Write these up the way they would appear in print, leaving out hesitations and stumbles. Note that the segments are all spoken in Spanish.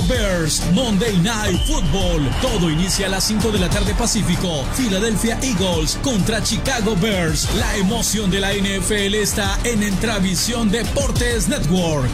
Bears, Monday Night Football. Todo inicia a las 5 de la tarde Pacífico. Philadelphia Eagles contra Chicago Bears. La emoción de la NFL está en Entravisión Deportes Network.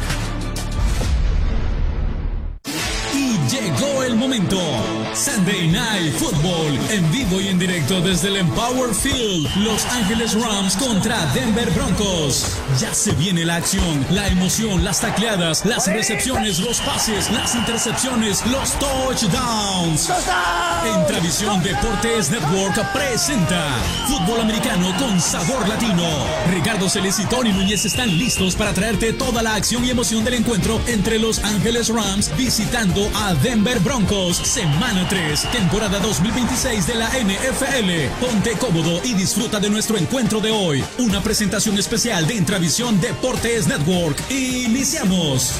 Y llegó el momento. Sunday Night Football, en vivo y en directo desde el Empower Field. Los Ángeles Rams contra Denver Broncos. Ya se viene la acción, la emoción, las tacleadas, las recepciones, los pases, las intercepciones, los touchdowns. Entravisión Deportes Network presenta fútbol americano con sabor latino. Ricardo Celis y Tony Núñez están listos para traerte toda la acción y emoción del encuentro entre Los Ángeles Rams visitando a Denver Broncos. Semana 3, temporada 2026 de la NFL. Ponte cómodo y disfruta de nuestro encuentro de hoy. Una presentación especial de Intravisión Deportes Network. Iniciamos.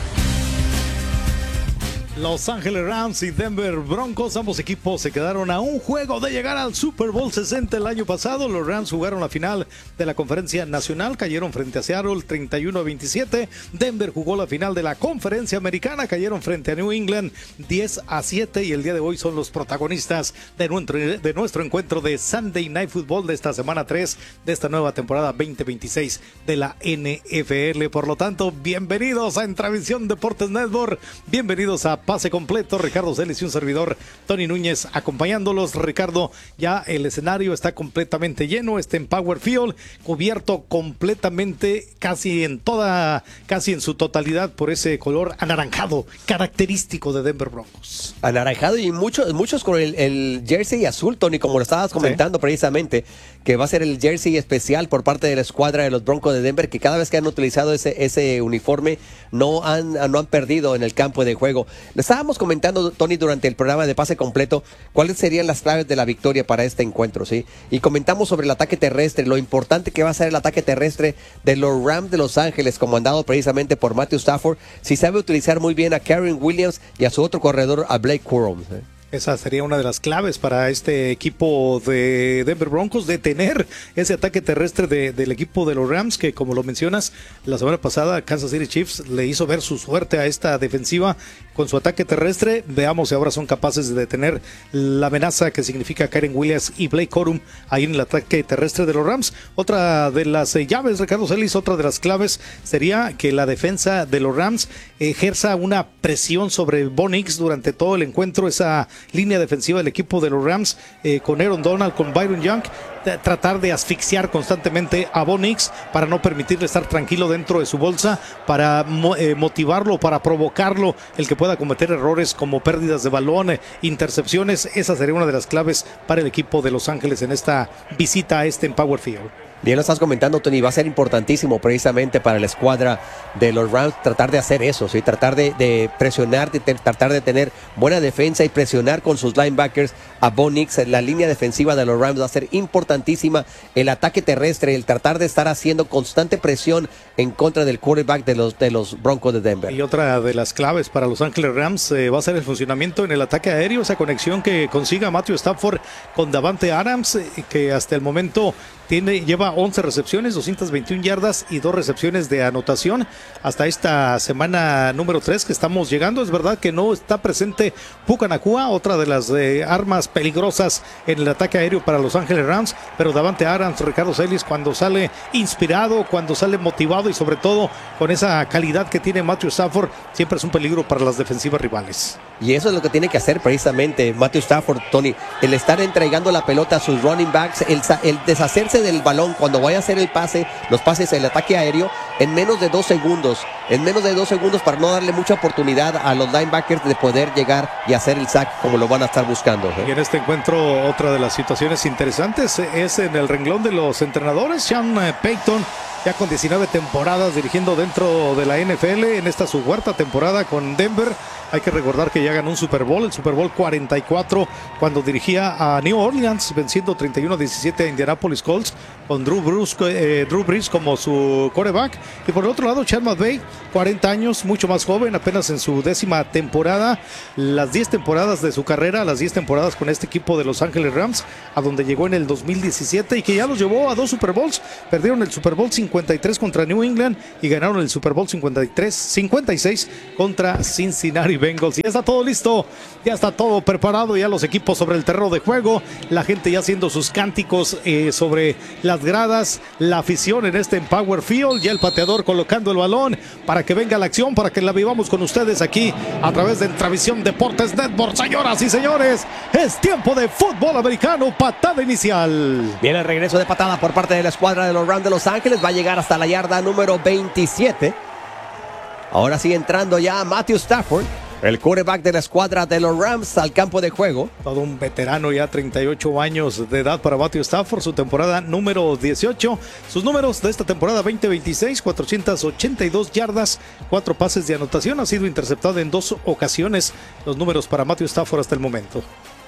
Los Ángeles Rams y Denver Broncos, ambos equipos se quedaron a un juego de llegar al Super Bowl 60 el año pasado. Los Rams jugaron la final de la Conferencia Nacional, cayeron frente a Seattle 31-27. Denver jugó la final de la Conferencia Americana, cayeron frente a New England 10-7 y el día de hoy son los protagonistas de nuestro encuentro de Sunday Night Football de esta semana 3 de esta nueva temporada 2026 de la NFL. Por lo tanto, bienvenidos a Entravisión Deportes Network, bienvenidos a Pase Completo. Ricardo Celis y un servidor, Tony Núñez, acompañándolos. Ricardo, ya el escenario está completamente lleno, está en Power Field, cubierto completamente, casi en su totalidad por ese color anaranjado, característico de Denver Broncos. Anaranjado y muchos con el jersey azul, Tony, como lo estabas comentando precisamente, que va a ser el jersey especial por parte de la escuadra de los Broncos de Denver, que cada vez que han utilizado ese uniforme no han perdido en el campo de juego. Le estábamos comentando, Tony, durante el programa de Pase Completo, cuáles serían las claves de la victoria para este encuentro, ¿sí? Y comentamos sobre el ataque terrestre, lo importante que va a ser el ataque terrestre de los Rams de Los Ángeles, comandado precisamente por Matthew Stafford, si sabe utilizar muy bien a Karen Williams y a su otro corredor, a Blake Corum, ¿sí? Esa sería una de las claves para este equipo de Denver Broncos, de tener ese ataque terrestre del equipo de los Rams, que como lo mencionas, la semana pasada Kansas City Chiefs le hizo ver su suerte a esta defensiva con su ataque terrestre. Veamos si ahora son capaces de detener la amenaza que significa Karen Williams y Blake Corum ahí en el ataque terrestre de los Rams. Otra de las llaves, Ricardo Celis, otra de las claves sería que la defensa de los Rams ejerza una presión sobre Bo Nix durante todo el encuentro, esa línea defensiva del equipo de los Rams, con Aaron Donald, con Byron Young, tratar de asfixiar constantemente a Bo Nix para no permitirle estar tranquilo dentro de su bolsa, para motivarlo, para provocarlo, el que pueda cometer errores como pérdidas de balón, intercepciones. Esa sería una de las claves para el equipo de Los Ángeles en esta visita a este Empower Field. Bien lo estás comentando, Tony, va a ser importantísimo precisamente para la escuadra de los Rams tratar de hacer eso, ¿sí? Tratar de presionar, tratar de tener buena defensa y presionar con sus linebackers a Bo Nix. La línea defensiva de los Rams va a ser importantísima, el ataque terrestre, el tratar de estar haciendo constante presión en contra del quarterback de los Broncos de Denver. Y otra de las claves para Los Ángeles Rams va a ser el funcionamiento en el ataque aéreo, esa conexión que consiga Matthew Stafford con Davante Adams, que hasta el momento lleva 11 recepciones, 221 yardas y 2 recepciones de anotación hasta esta semana número 3 que estamos llegando. Es verdad que no está presente Puka Nacua, otra de las armas peligrosas en el ataque aéreo para Los Ángeles Rams, pero Davante Adams, Ricardo Celis, cuando sale inspirado, cuando sale motivado y sobre todo con esa calidad que tiene Matthew Stafford, siempre es un peligro para las defensivas rivales. Y eso es lo que tiene que hacer precisamente Matthew Stafford, Tony, el estar entregando la pelota a sus running backs, el deshacerse del balón cuando vaya a hacer el pase, los pases, el ataque aéreo, en menos de 2 segundos, para no darle mucha oportunidad a los linebackers de poder llegar y hacer el sack como lo van a estar buscando, ¿eh? Y en este encuentro, otra de las situaciones interesantes es en el renglón de los entrenadores. Sean Payton, ya con 19 temporadas dirigiendo dentro de la NFL, en esta su cuarta temporada con Denver. Hay que recordar que ya ganó un Super Bowl, el Super Bowl 44, cuando dirigía a New Orleans, venciendo 31-17 a Indianapolis Colts. con Drew Brees como su quarterback. Y por el otro lado, Sean McVay, 40 años, mucho más joven, apenas en su 10ª temporada. Las 10 temporadas de su carrera, las 10 temporadas con este equipo de Los Ángeles Rams, a donde llegó en el 2017 y que ya los llevó a 2 Super Bowls. Perdieron el Super Bowl 53 contra New England y ganaron el Super Bowl 56 contra Cincinnati Bengals. Y ya está todo listo, ya está todo preparado, ya los equipos sobre el terreno de juego, la gente ya haciendo sus cánticos sobre las gradas, la afición en este Empower Field, ya el pateador colocando el balón para que venga la acción, para que la vivamos con ustedes aquí a través de Entravisión Deportes Network. Señoras y señores, es tiempo de fútbol americano, patada inicial. Viene el regreso de patada por parte de la escuadra de los Rams de Los Ángeles, va a llegar hasta la yarda número 27. Ahora sí entrando ya Matthew Stafford, el quarterback de la escuadra de los Rams, al campo de juego. Todo un veterano, ya 38 años de edad para Matthew Stafford, su temporada número 18. Sus números de esta temporada 2026, 482 yardas, 4 pases de anotación. Ha sido interceptado en 2 ocasiones. Los números para Matthew Stafford hasta el momento.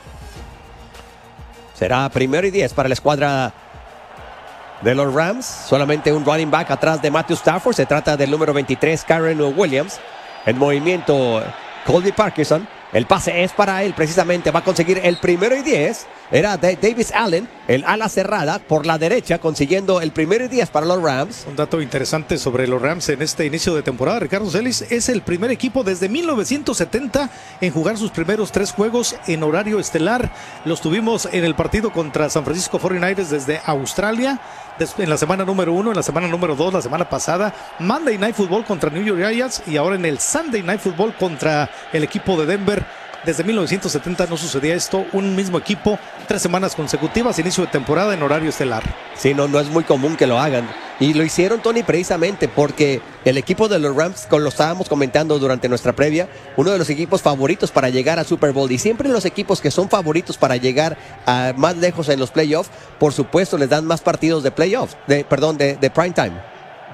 Será 1º y 10 para la escuadra de los Rams. Solamente un running back atrás de Matthew Stafford. Se trata del número 23, Kyren Williams. En movimiento, Colby Parkinson. El pase es para él, precisamente. Va a conseguir el 1º y 10. Era Davis Allen, el ala cerrada, por la derecha, consiguiendo el 1º y 10 para los Rams. Un dato interesante sobre los Rams en este inicio de temporada, Ricardo Celis, es el primer equipo desde 1970 en jugar sus primeros 3 juegos en horario estelar. Los tuvimos en el partido contra San Francisco 49ers desde Australia, en la semana número 1, en la semana número 2, la semana pasada, Monday Night Football contra New York Giants y ahora en el Sunday Night Football contra el equipo de Denver. Desde 1970 no sucedía esto, un mismo equipo, 3 semanas consecutivas, inicio de temporada en horario estelar. Sí, no es muy común que lo hagan. Y lo hicieron, Tony, precisamente porque el equipo de los Rams, como lo estábamos comentando durante nuestra previa, uno de los equipos favoritos para llegar a Super Bowl. Y siempre los equipos que son favoritos para llegar más lejos en los playoffs, por supuesto, les dan más partidos de playoffs, de prime time.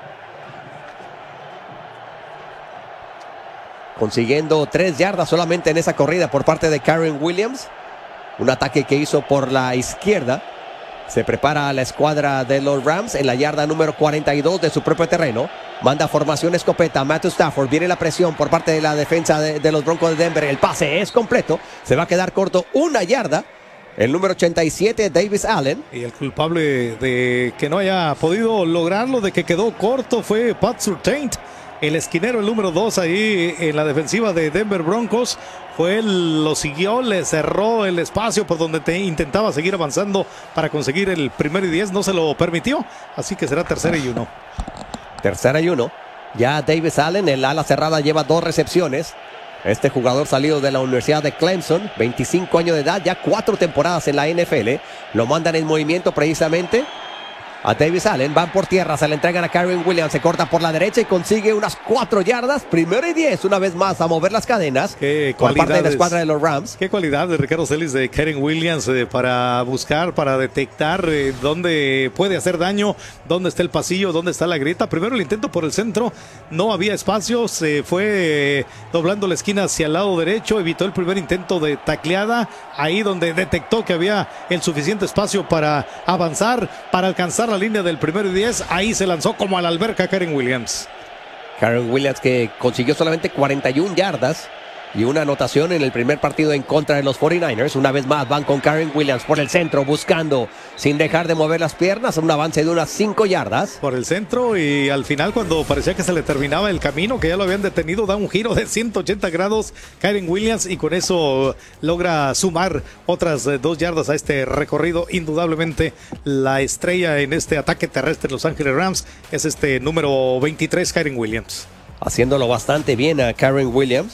Consiguiendo 3 yardas solamente en esa corrida por parte de Kyren Williams. Un ataque que hizo por la izquierda. Se prepara la escuadra de los Rams en la yarda número 42 de su propio terreno. Manda formación escopeta. Matthew Stafford. Viene la presión por parte de la defensa de los Broncos de Denver. El pase es completo. Se va a quedar corto 1 yarda. El número 87, Davis Allen. Y el culpable de que no haya podido lograrlo, de que quedó corto, fue Pat Surtain. El esquinero, el número 2 ahí en la defensiva de Denver Broncos. Lo siguió, le cerró el espacio por donde intentaba seguir avanzando para conseguir el 1º y 10. No se lo permitió, así que será 3º y 1. 3º y 1. Ya Davis Allen, el ala cerrada, lleva 2 recepciones. Este jugador salido de la Universidad de Clemson, 25 años de edad, ya 4 temporadas en la NFL. Lo mandan en movimiento precisamente a Davis Allen, van por tierra, se le entregan a Kyren Williams, se corta por la derecha y consigue unas 4 yardas, 1º y 10, una vez más a mover las cadenas por parte de la escuadra de los Rams. Qué cualidad de Ricardo Celis, de Kyren Williams, para buscar, para detectar dónde puede hacer daño, dónde está el pasillo, dónde está la grieta. Primero el intento por el centro, no había espacio, se fue doblando la esquina hacia el lado derecho, evitó el primer intento de tacleada, ahí donde detectó que había el suficiente espacio para avanzar, para alcanzar la línea del 1º y 10, ahí se lanzó como a la alberca Kyren Williams. Kyren Williams, que consiguió solamente 41 yardas y una anotación en el primer partido en contra de los 49ers. Una vez más van con Kyren Williams por el centro, buscando, sin dejar de mover las piernas, un avance de unas 5 yardas. Por el centro, y al final, cuando parecía que se le terminaba el camino, que ya lo habían detenido, da un giro de 180 grados Kyren Williams y con eso logra sumar otras 2 yardas a este recorrido. Indudablemente la estrella en este ataque terrestre de Los Ángeles Rams es este número 23, Kyren Williams. Haciéndolo bastante bien a Kyren Williams.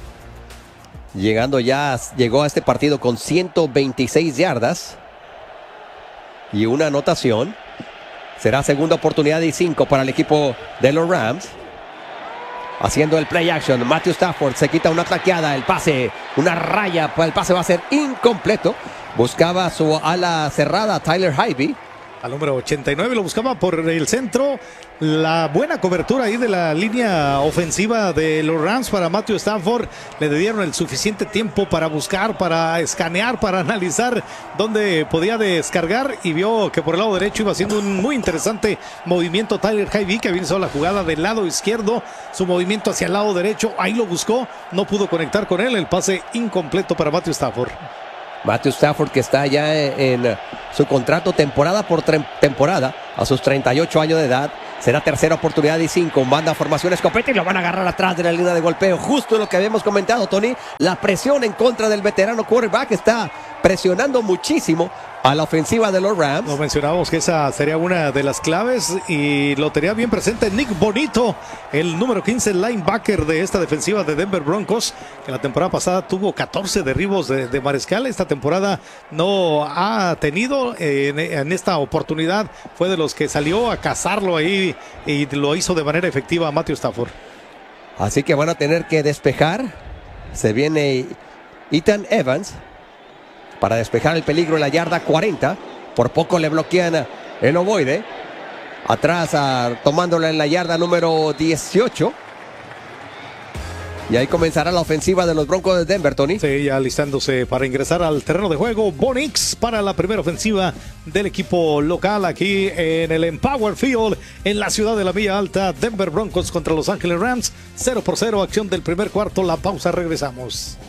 Llegó a este partido con 126 yardas y una anotación. Será segunda oportunidad y 5 para el equipo de los Rams. Haciendo el play action, Matthew Stafford se quita una tacleada, el pase, una raya, el pase va a ser incompleto. Buscaba su ala cerrada, Tyler Higbee. Al número 89 lo buscaba por el centro. La buena cobertura ahí de la línea ofensiva de los Rams para Matthew Stafford. Le dieron el suficiente tiempo para buscar, para escanear, para analizar dónde podía descargar y vio que por el lado derecho iba haciendo un muy interesante movimiento Tyler Higbee, que había iniciado la jugada del lado izquierdo. Su movimiento hacia el lado derecho, ahí lo buscó, no pudo conectar con él. El pase incompleto para Matthew Stafford. Matthew Stafford, que está ya en su contrato temporada por temporada a sus 38 años de edad. Será tercera oportunidad y 5. Manda formación escopeta y lo van a agarrar atrás de la línea de golpeo. Justo lo que habíamos comentado, Tony. La presión en contra del veterano quarterback está presionando muchísimo a la ofensiva de los Rams. Lo mencionábamos que esa sería una de las claves y lo tenía bien presente Nick Bonito, el número 15 linebacker de esta defensiva de Denver Broncos, que la temporada pasada tuvo 14 derribos de mariscal. Esta temporada no ha tenido, en esta oportunidad fue de los que salió a cazarlo ahí y lo hizo de manera efectiva a Matthew Stafford. Así que van a tener que despejar. Se viene Ethan Evans para despejar el peligro en la yarda 40. Por poco le bloquean el ovoide. Atrás, tomándola en la yarda número 18. Y ahí comenzará la ofensiva de los Broncos de Denver, Tony. Sí, ya alistándose para ingresar al terreno de juego. Bo Nix para la primera ofensiva del equipo local aquí en el Empower Field en la ciudad de la Villa Alta. Denver Broncos contra Los Ángeles Rams. 0-0, acción del primer cuarto. La pausa, regresamos.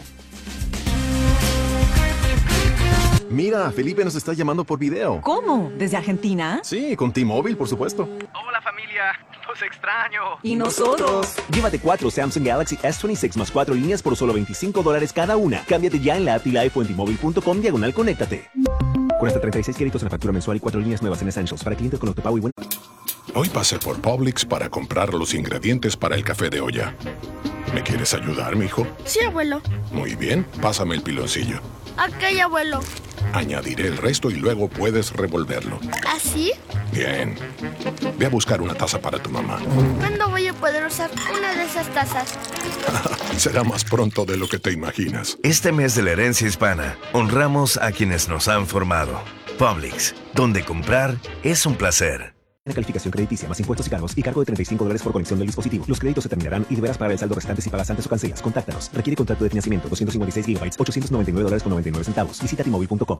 Mira, Felipe nos está llamando por video. ¿Cómo? ¿Desde Argentina? Sí, con T-Mobile, por supuesto. Hola familia, los extraño. ¿Y nosotros? Llévate 4 Samsung Galaxy S26 más 4 líneas por solo $25 cada una. Cámbiate ya en la app T-Life o en T-Mobile.com/conéctate. Con hasta 36 créditos en la factura mensual y 4 líneas nuevas en Essentials para clientes con autopago y buen... Hoy pasé por Publix para comprar los ingredientes para el café de olla. ¿Me quieres ayudar, mijo? Sí, abuelo. Muy bien, pásame el piloncillo. Ok, abuelo. Añadiré el resto y luego puedes revolverlo. ¿Así? Bien. Ve a buscar una taza para tu mamá. ¿Cuándo voy a poder usar una de esas tazas? Será más pronto de lo que te imaginas. Este mes de la herencia hispana, honramos a quienes nos han formado. Publix, donde comprar es un placer. Calificación crediticia más impuestos y cargos y cargo de $35 por conexión del dispositivo. Los créditos se terminarán y deberás pagar el saldo restante si pagas antes o cancelas. Contáctanos. Requiere contrato de financiamiento. 256 GB, $899.99. Visita T-Mobile.com.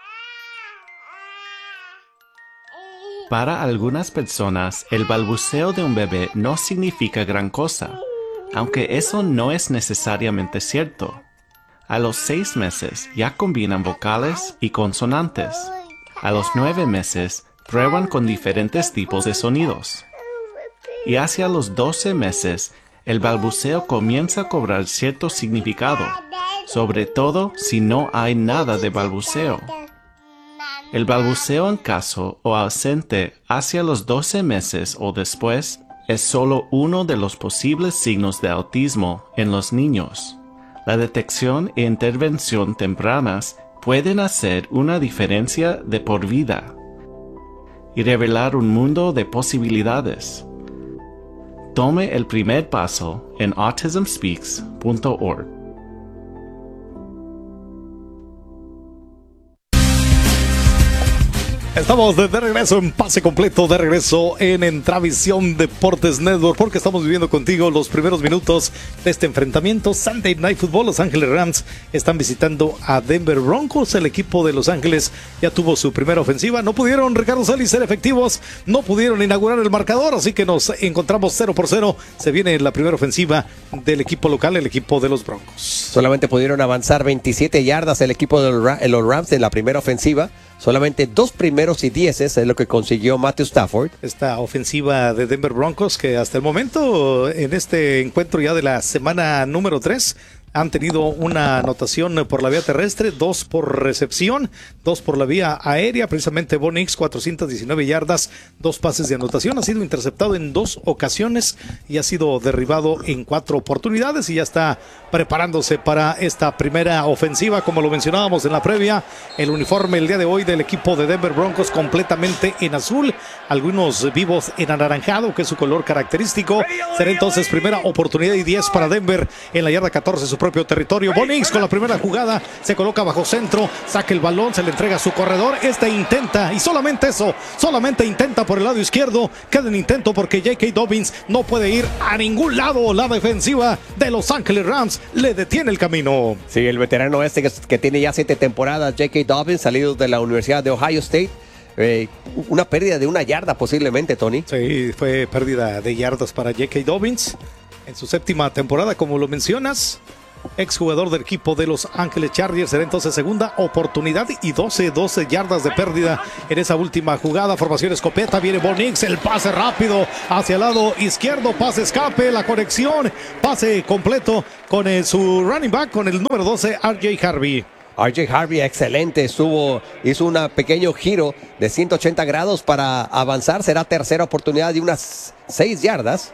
Para algunas personas, el balbuceo de un bebé no significa gran cosa, aunque eso no es necesariamente cierto. A los 6 meses ya combinan vocales y consonantes. A los 9 meses prueban con diferentes tipos de sonidos. Y hacia los 12 meses, el balbuceo comienza a cobrar cierto significado, sobre todo si no hay nada de balbuceo. El balbuceo en caso o ausente hacia los 12 meses o después es solo uno de los posibles signos de autismo en los niños. La detección e intervención tempranas pueden hacer una diferencia de por vida y revelar un mundo de posibilidades. Tome el primer paso en autismspeaks.org. Estamos de regreso en pase completo, de regreso en Entravisión Deportes Network, porque estamos viviendo contigo los primeros minutos de este enfrentamiento. Sunday Night Football, Los Ángeles Rams están visitando a Denver Broncos. El equipo de Los Ángeles ya tuvo su primera ofensiva. No pudieron, Ricardo Salis, ser efectivos, no pudieron inaugurar el marcador, así que nos encontramos 0-0. Se viene la primera ofensiva del equipo local, el equipo de los Broncos. Solamente pudieron avanzar 27 yardas el equipo de los Rams en la primera ofensiva. Solamente 2 primeros y 10 es lo que consiguió Matthew Stafford. Esta ofensiva de Denver Broncos, que hasta el momento, en este encuentro ya de la semana número 3, han tenido una anotación por la vía terrestre, 2 por recepción, 2 por la vía aérea. Precisamente Bo Nix, 419 yardas, 2 pases de anotación. Ha sido interceptado en 2 ocasiones y ha sido derribado en 4 oportunidades y ya está preparándose para esta primera ofensiva. Como lo mencionábamos en la previa, el uniforme el día de hoy del equipo de Denver Broncos completamente en azul, algunos vivos en anaranjado, que es su color característico. Será entonces primera oportunidad y 10 para Denver en la yarda 14, su propio propio territorio. Bo Nix con la primera jugada, se coloca bajo centro, saca el balón, se le entrega a su corredor. Intenta, y solamente eso, solamente intenta por el lado izquierdo. Queda en intento porque J.K. Dobbins no puede ir a ningún lado. La defensiva de Los Ángeles Rams le detiene el camino. Sí, el veterano que tiene ya 7 temporadas, J.K. Dobbins, salido de la Universidad de Ohio State. Una pérdida de 1 yarda posiblemente, Tony. Sí, fue pérdida de yardas para J.K. Dobbins en su 7ª temporada, como lo mencionas. Exjugador del equipo de Los Ángeles Chargers. Será entonces segunda oportunidad y 12 yardas de pérdida en esa última jugada. Formación escopeta, viene Bo Nix, el pase rápido hacia el lado izquierdo, pase escape, la conexión, pase completo con su running back, con el número 12, R.J. Harvey. R.J. Harvey, excelente, hizo un pequeño giro de 180 grados para avanzar. Será tercera oportunidad de unas 6 yardas.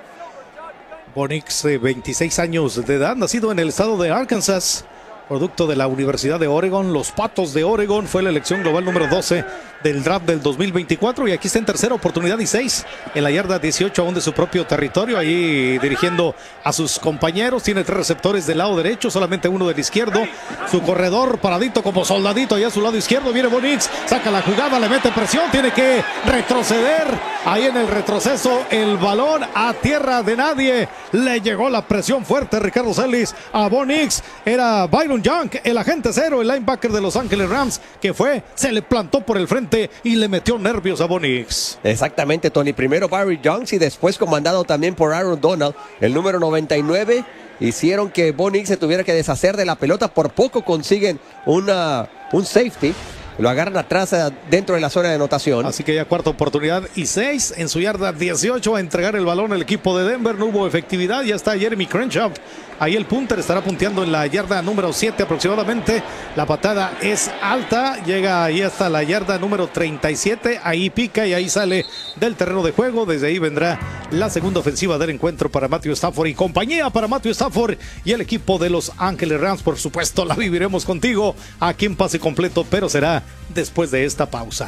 Bo Nix, 26 años de edad, nacido en el estado de Arkansas, producto de la Universidad de Oregon. Los Patos de Oregon, fue la elección global número 12 del draft del 2024, y aquí está en tercera oportunidad y 6 en la yarda 18 aún de su propio territorio, ahí dirigiendo a sus compañeros. Tiene 3 receptores del lado derecho, solamente 1 del izquierdo. Su corredor paradito como soldadito allá a su lado izquierdo. Viene Bo Nix, saca la jugada, le mete presión, tiene que retroceder. Ahí en el retroceso, el balón a tierra de nadie. Le llegó la presión fuerte, Ricardo Celis, a Bo Nix. Era Byron Young, el agente cero, el linebacker de Los Ángeles Rams, que se le plantó por el frente y le metió nervios a Bo Nix. Exactamente, Tony. Primero Byron Young y después comandado también por Aaron Donald, el número 99. Hicieron que Bo Nix se tuviera que deshacer de la pelota. Por poco consiguen un safety. Lo agarran atrás dentro de la zona de anotación. Así que ya cuarta oportunidad y 6 en su yarda 18 a entregar el balón al equipo de Denver. No hubo efectividad. Ya está Jeremy Crenshaw. Ahí el punter estará punteando en la yarda número 7 aproximadamente. La patada es alta. Llega ahí hasta la yarda número 37. Ahí pica y ahí sale del terreno de juego. Desde ahí vendrá la segunda ofensiva del encuentro para Matthew Stafford y compañía. Para Matthew Stafford y el equipo de Los Ángeles Rams. Por supuesto, la viviremos contigo aquí en Pase Completo, pero será después de esta pausa.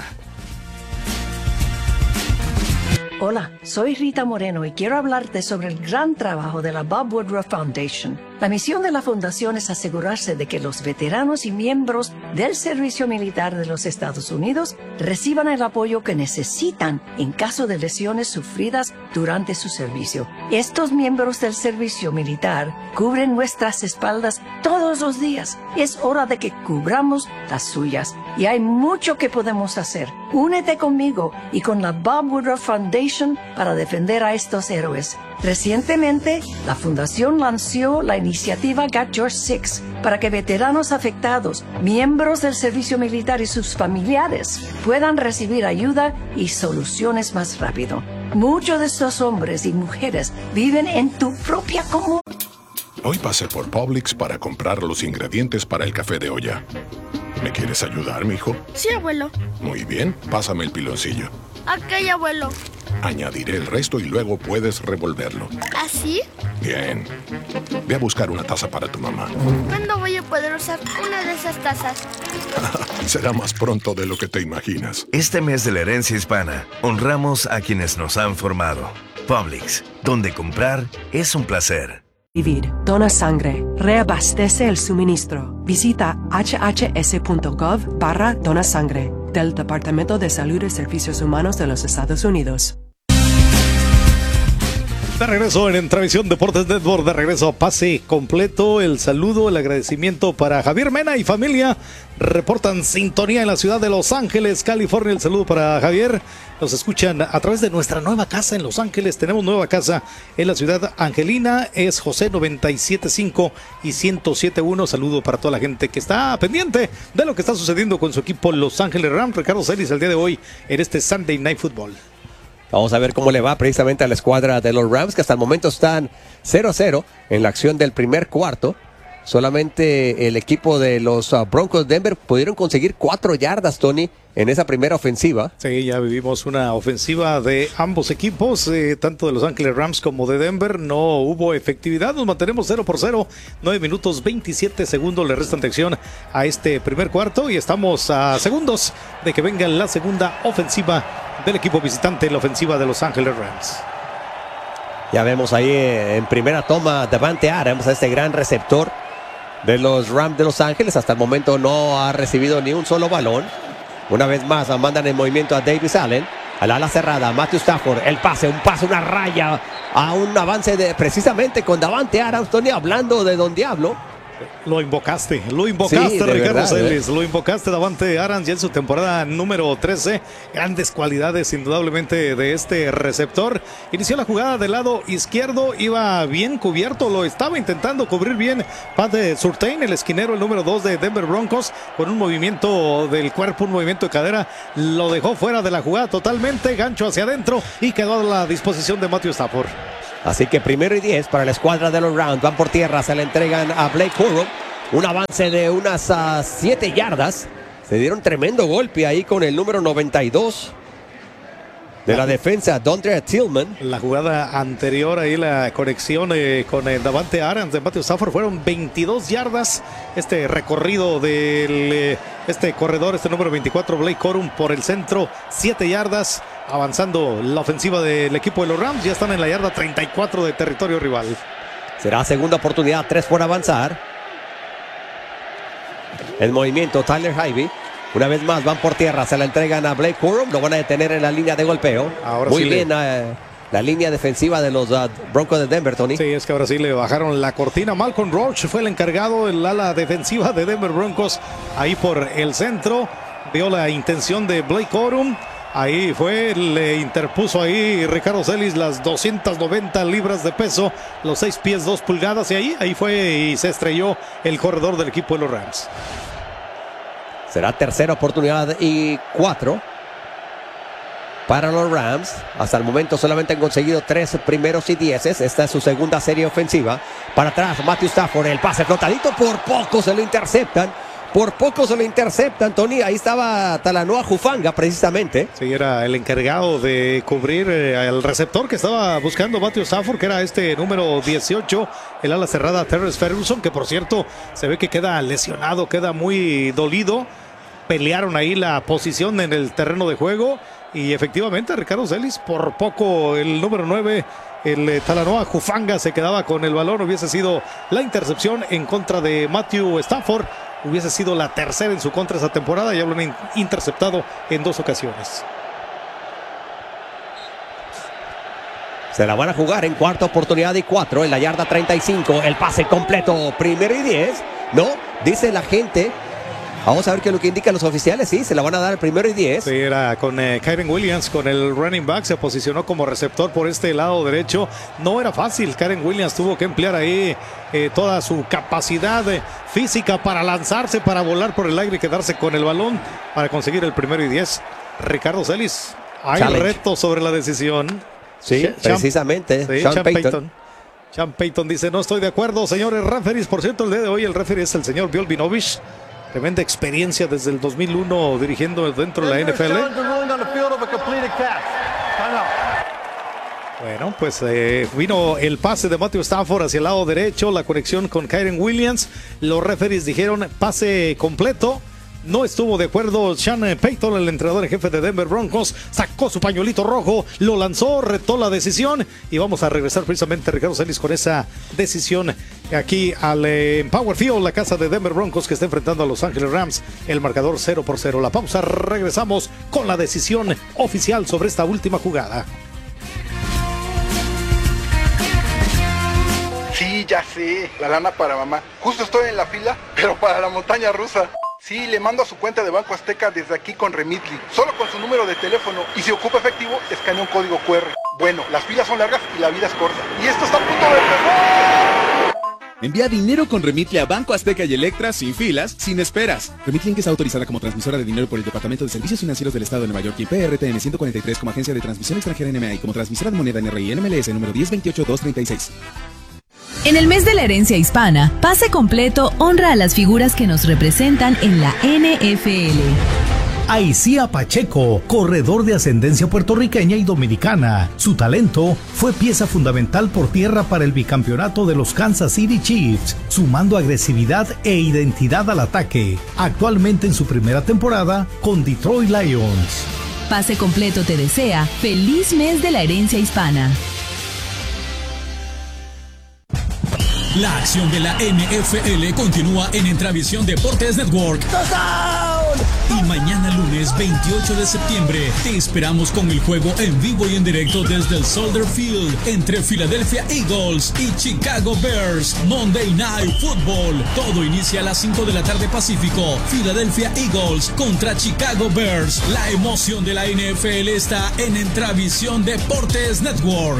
Hola, soy Rita Moreno y quiero hablarte sobre el gran trabajo de la Bob Woodruff Foundation. La misión de la fundación es asegurarse de que los veteranos y miembros del servicio militar de los Estados Unidos reciban el apoyo que necesitan en caso de lesiones sufridas durante su servicio. Estos miembros del servicio militar cubren nuestras espaldas todos los días. Es hora de que cubramos las suyas y hay mucho que podemos hacer. Únete conmigo y con la Bob Woodruff Foundation para defender a estos héroes. Recientemente, la Fundación lanzó la iniciativa Got Your Six para que veteranos afectados, miembros del servicio militar y sus familiares puedan recibir ayuda y soluciones más rápido. Muchos de estos hombres y mujeres viven en tu propia comunidad. Hoy pasé por Publix para comprar los ingredientes para el café de olla. ¿Me quieres ayudar, mijo? Sí, abuelo. Muy bien, pásame el piloncillo. Ok, abuelo. Añadiré el resto y luego puedes revolverlo. ¿Así? Bien. Ve a buscar una taza para tu mamá. ¿Cuándo voy a poder usar una de esas tazas? Será más pronto de lo que te imaginas. Este mes de la herencia hispana, honramos a quienes nos han formado. Publix, donde comprar es un placer. Vivir. Dona sangre. Reabastece el suministro. Visita hhs.gov/donasangre del Departamento de Salud y Servicios Humanos de los Estados Unidos. De regreso en Entravisión Deportes Network, de regreso a Pase Completo. El saludo, el agradecimiento para Javier Mena y familia. Reportan sintonía en la ciudad de Los Ángeles, California. El saludo para Javier. Nos escuchan a través de nuestra nueva casa en Los Ángeles. Tenemos nueva casa en la ciudad angelina. Es José 975 y 107.1. Saludo para toda la gente que está pendiente de lo que está sucediendo con su equipo Los Ángeles Rams. Ricardo Celis el día de hoy en este Sunday Night Football. Vamos a ver cómo le va precisamente a la escuadra de los Rams, que hasta el momento están 0-0 en la acción del primer cuarto. Solamente el equipo de los Broncos de Denver pudieron conseguir 4 yardas, Tony, en esa primera ofensiva. Sí, ya vivimos una ofensiva de ambos equipos, tanto de Los Ángeles Rams como de Denver. No hubo efectividad, nos mantenemos 0-0, 9 minutos 27 segundos le restan de acción a este primer cuarto y estamos a segundos de que venga la segunda ofensiva del equipo visitante, la ofensiva de Los Ángeles Rams. Ya vemos ahí en primera toma Davante Adams, a este gran receptor de los Rams de Los Ángeles. Hasta el momento no ha recibido ni un solo balón. Una vez más mandan en movimiento a Davis Allen. Al ala cerrada, Matthew Stafford. El pase, una raya a un avance precisamente con Davante Adams. Tony, hablando de Don Diablo. Lo invocaste, Sí, Ricardo verdad, Celis, lo invocaste Davante Adams ya en su temporada número 13. Grandes cualidades indudablemente de este receptor. Inició la jugada del lado izquierdo, iba bien cubierto, lo estaba intentando cubrir bien Pat Surtain, el esquinero, el número 2 de Denver Broncos, con un movimiento del cuerpo, un movimiento de cadera, lo dejó fuera de la jugada totalmente, gancho hacia adentro y quedó a la disposición de Matthew Stafford. Así que 1st y 10 para la escuadra de los Rams. Van por tierra, se le entregan a Blake Corum. Un avance de unas 7 yardas. Se dieron tremendo golpe ahí con el número 92 de la defensa, Dondre Tillman. La jugada anterior, ahí la conexión con Davante Adams de Matthew Stafford, fueron 22 yardas. Este recorrido del este corredor, este número 24, Blake Corum, por el centro, 7 yardas. Avanzando la ofensiva del equipo de los Rams, ya están en la yarda 34 de territorio rival. Será segunda oportunidad, 3 por avanzar. El movimiento, Tyler Higbee. Una vez más van por tierra, se la entregan a Blake Corum, lo van a detener en la línea de golpeo. Ahora muy sí bien la línea defensiva de los Broncos de Denver, Tony. Sí, es que ahora sí le bajaron la cortina. Malcolm Roach fue el encargado, el ala defensiva de Denver Broncos, ahí por el centro. Vio la intención de Blake Corum. Ahí fue, le interpuso ahí Ricardo Celis las 290 libras de peso, los 6 pies 2 pulgadas, y ahí fue y se estrelló el corredor del equipo de los Rams. Será tercera oportunidad y 4 para los Rams. Hasta el momento solamente han conseguido 3 primeros y 10. Esta es su segunda serie ofensiva. Para atrás, Matthew Stafford, el pase flotadito, por poco se lo interceptan. Tony. Ahí estaba Talanoa Hufanga, precisamente. Sí, era el encargado de cubrir al receptor que estaba buscando Matthew Stafford, que era este número 18, el ala cerrada Terrence Ferguson, que por cierto se ve que queda lesionado, queda muy dolido. Pelearon ahí la posición en el terreno de juego y efectivamente Ricardo Celis, por poco el número 9, el Talanoa Hufanga, se quedaba con el balón. Hubiese sido la intercepción en contra de Matthew Stafford. Hubiese sido la tercera en su contra esa temporada. Ya lo han interceptado en 2 ocasiones. Se la van a jugar en cuarta oportunidad y 4 en la yarda 35. El pase completo, 1st y 10. No, dice la gente. Vamos a ver qué es lo que indican los oficiales. Sí, se la van a dar el 1st y 10. Sí, era con Kyren Williams, con el running back. Se posicionó como receptor por este lado derecho. No era fácil. Kyren Williams tuvo que emplear ahí toda su capacidad física para lanzarse, para volar por el aire y quedarse con el balón para conseguir el 1st y 10. Ricardo Celis, hay reto sobre la decisión. Sí, precisamente. Sí, Sean Payton. Sean Payton dice: no estoy de acuerdo, señores referees. Por cierto, el día de hoy el referee es el señor Bill Vinovich. Tremenda experiencia desde el 2001 dirigiendo dentro de la NFL. Bueno, pues vino el pase de Matthew Stafford hacia el lado derecho, la conexión con Kyren Williams. Los referees dijeron pase completo. No estuvo de acuerdo Sean Payton, el entrenador en jefe de Denver Broncos. Sacó su pañuelito rojo, lo lanzó, retó la decisión. Y vamos a regresar precisamente a Ricardo Celis con esa decisión aquí al Power Field, la casa de Denver Broncos que está enfrentando a Los Ángeles Rams. El marcador 0-0. La pausa, regresamos con la decisión oficial sobre esta última jugada. Sí, ya sé, la lana para mamá. Justo estoy en la fila, pero para la montaña rusa. Sí, le mando a su cuenta de Banco Azteca desde aquí con Remitly, solo con su número de teléfono, y si ocupa efectivo, escanea un código QR. Bueno, las filas son largas y la vida es corta. Y esto está a punto de empezar. Envía dinero con Remitly a Banco Azteca y Electra sin filas, sin esperas. Remitly está autorizada como transmisora de dinero por el Departamento de Servicios Financieros del Estado de Nueva York y PRTN 143 como agencia de transmisión extranjera NMA y como transmisora de moneda NRI NMLS número 1028-236. En el mes de la herencia hispana, Pase Completo honra a las figuras que nos representan en la NFL. Aicía Pacheco, corredor de ascendencia puertorriqueña y dominicana. Su talento fue pieza fundamental por tierra para el bicampeonato de los Kansas City Chiefs, sumando agresividad e identidad al ataque. Actualmente en su primera temporada con Detroit Lions. Pase Completo te desea feliz mes de la herencia hispana. La acción de la NFL continúa en Entravisión Deportes Network. Y mañana lunes 28 de septiembre te esperamos con el juego en vivo y en directo desde el Soldier Field entre Philadelphia Eagles y Chicago Bears. Monday Night Football. Todo inicia a las 5 de la tarde Pacífico. Philadelphia Eagles contra Chicago Bears. La emoción de la NFL está en Entravisión Deportes Network.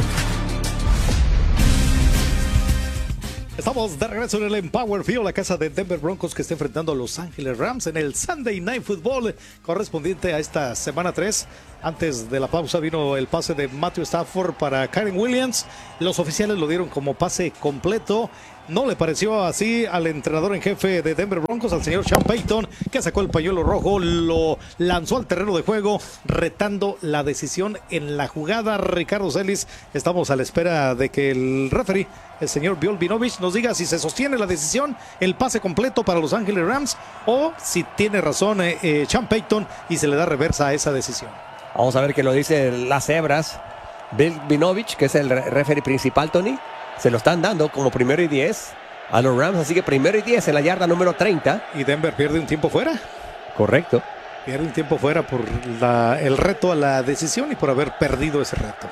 Estamos de regreso en el Empower Field, la casa de Denver Broncos que está enfrentando a Los Ángeles Rams en el Sunday Night Football correspondiente a esta semana 3. Antes de la pausa vino el pase de Matthew Stafford para Kyren Williams. Los oficiales lo dieron como pase completo. No le pareció así al entrenador en jefe de Denver Broncos, al señor Sean Payton, que sacó el pañuelo rojo, lo lanzó al terreno de juego, retando la decisión en la jugada. Ricardo Celis, estamos a la espera de que el referee, el señor Bill Vinovich, nos diga si se sostiene la decisión, el pase completo para Los Ángeles Rams, o si tiene razón Sean Payton y se le da reversa a esa decisión. Vamos a ver qué lo dicen las cebras. Bill Vinovich, que es el referee principal, Tony. Se lo están dando como 1º y 10 a los Rams, así que 1º y 10 en la yarda número 30. Y Denver pierde un tiempo fuera. Correcto. Pierde un tiempo fuera por el reto a la decisión y por haber perdido ese reto.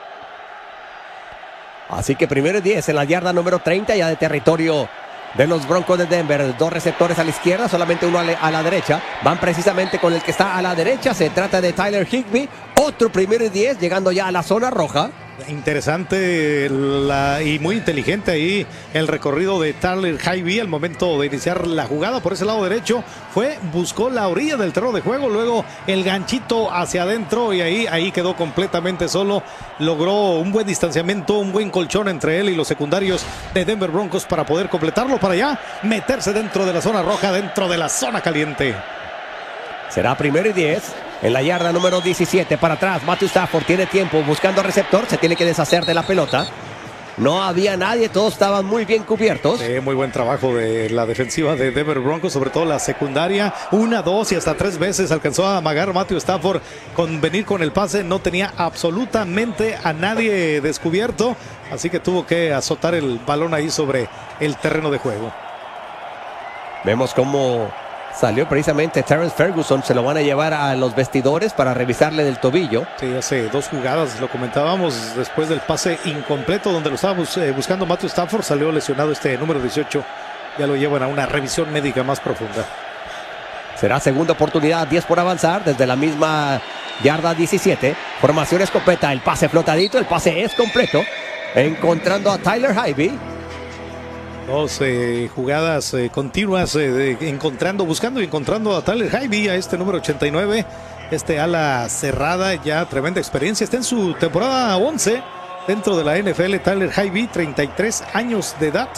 Así que 1º y 10 en la yarda número 30 ya de territorio de los Broncos de Denver. 2 receptores a la izquierda, solamente uno a la derecha. Van precisamente con el que está a la derecha. Se trata de Tyler Higbee. Otro 1º y 10 llegando ya a la zona roja. Interesante y muy inteligente ahí el recorrido de Tyler Higbee al momento de iniciar la jugada por ese lado derecho. Buscó la orilla del terreno de juego, luego el ganchito hacia adentro y ahí quedó completamente solo. Logró un buen distanciamiento, un buen colchón entre él y los secundarios de Denver Broncos para poder completarlo para ya meterse dentro de la zona roja, dentro de la zona caliente. Será 1º y 10 en la yarda número 17 para atrás. Matthew Stafford tiene tiempo buscando receptor, se tiene que deshacer de la pelota. No había nadie, todos estaban muy bien cubiertos. Muy buen trabajo de la defensiva de Denver Broncos, sobre todo la secundaria. 1, 2 y hasta 3 veces alcanzó a amagar Matthew Stafford con venir con el pase. No tenía absolutamente a nadie descubierto, así que tuvo que azotar el balón ahí sobre el terreno de juego. Vemos cómo salió precisamente Terrence Ferguson. Se lo van a llevar a los vestidores para revisarle del tobillo. Sí, hace 2 jugadas, lo comentábamos, después del pase incompleto donde lo estaba buscando Matthew Stafford, salió lesionado este número 18. Ya lo llevan a una revisión médica más profunda. Será segunda oportunidad, 10 por avanzar desde la misma yarda 17. Formación escopeta, el pase flotadito, el pase es completo. Encontrando a Tyler Higbee. 2 jugadas continuas, buscando y encontrando a Tyler Higbee, a este número 89, este ala cerrada, ya tremenda experiencia, está en su temporada 11 dentro de la NFL. Tyler Higbee, 33 años de edad.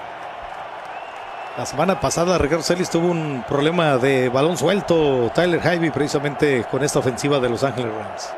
La semana pasada Ricardo Celis tuvo un problema de balón suelto, Tyler Higbee, precisamente con esta ofensiva de Los Ángeles Rams.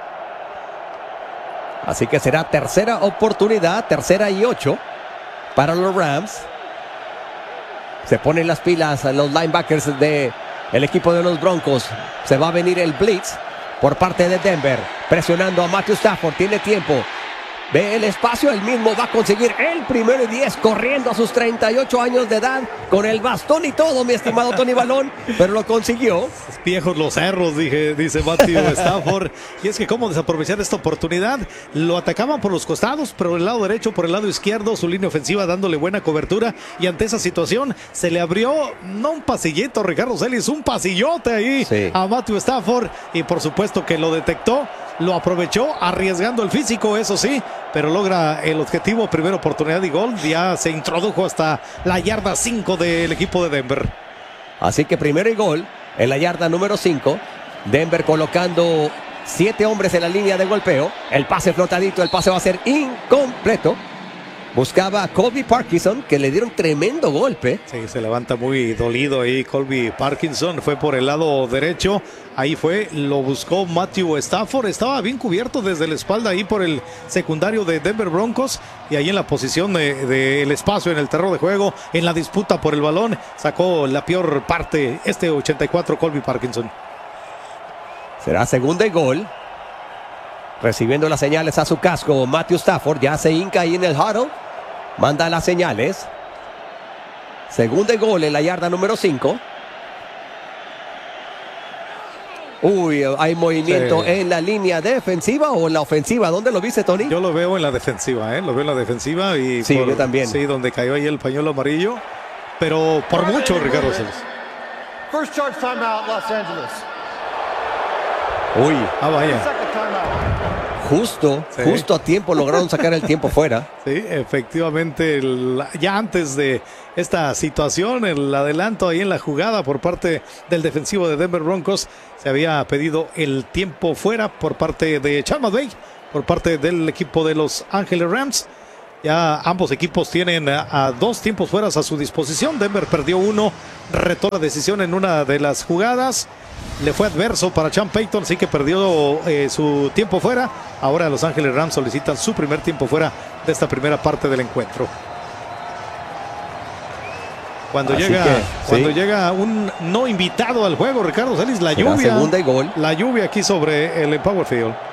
Así que será tercera oportunidad, 3rd y 8 para los Rams. Se ponen las pilas a los linebackers del equipo de los Broncos. Se va a venir el blitz por parte de Denver. Presionando a Matthew Stafford. Tiene tiempo. Ve el espacio. Él mismo va a conseguir el 1º y 10. Corriendo a sus 38 años de edad. Con el bastón y todo, mi estimado Tony Balón. Pero lo consiguió. Viejos los cerros, dice Matthew Stafford. Y es que cómo desaprovechar esta oportunidad. Lo atacaban por los costados, por el lado derecho, por el lado izquierdo, su línea ofensiva dándole buena cobertura. Y ante esa situación se le abrió, no un pasillito, Ricardo Celis, un pasillote ahí a Matthew Stafford. Y por supuesto que lo detectó, lo aprovechó, arriesgando el físico, eso sí, pero logra el objetivo, primera oportunidad y gol. Ya se introdujo hasta la yarda 5 del equipo de Denver. Así que 1º y gol en la yarda número 5. Denver colocando 7 hombres en la línea de golpeo. El pase flotadito, el pase va a ser incompleto. Buscaba a Colby Parkinson, que le dieron tremendo golpe. Sí, se levanta muy dolido ahí Colby Parkinson. Fue por el lado derecho. Ahí lo buscó Matthew Stafford. Estaba bien cubierto desde la espalda ahí por el secundario de Denver Broncos. Y ahí en la posición del espacio en el terreno de juego, en la disputa por el balón, sacó la peor parte 84 Colby Parkinson. Será 2nd y gol. Recibiendo las señales a su casco, Matthew Stafford ya se hinca ahí en el huddle. Manda las señales. Segunda y gol en la yarda número 5. Uy, hay movimiento en la línea defensiva o en la ofensiva. ¿Dónde lo viste, Tony? Yo lo veo en la defensiva, ¿eh? Lo veo en la defensiva. Y sí, yo también. Sí, donde cayó ahí el pañuelo amarillo. Pero por mucho, Ricardo Celis. First charge timeout, Los Angeles. Uy. Vaya. Justo a tiempo lograron sacar el tiempo fuera. Sí, efectivamente, ya antes de esta situación, el adelanto ahí en la jugada por parte del defensivo de Denver Broncos, se había pedido el tiempo fuera por parte de Sean McVay, por parte del equipo de Los Ángeles Rams. Ya ambos equipos tienen a 2 tiempos fuera a su disposición. Denver perdió uno, retó la decisión en una de las jugadas. Le fue adverso para Sean Payton, sí que perdió su tiempo fuera. Ahora Los Ángeles Rams solicitan su primer tiempo fuera de esta primera parte del encuentro. Cuando llega un no invitado al juego, Ricardo Celis, la lluvia. Segunda y gol. La lluvia aquí sobre el Empower Field.